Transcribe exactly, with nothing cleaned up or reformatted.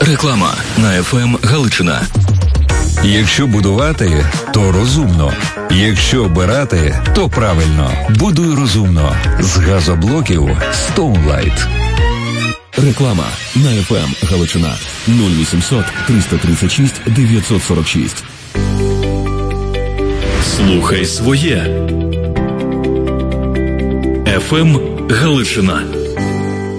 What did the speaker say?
Реклама на еф ем Галичина. Якщо будувати, то розумно. Якщо обирати, то правильно. Будуй розумно. З газоблоків Stoneline. Реклама на еф ем Галичина. нуль вісімсот триста тридцять шість дев'ятсот сорок шість. Слухай своє. еф ем Галичина.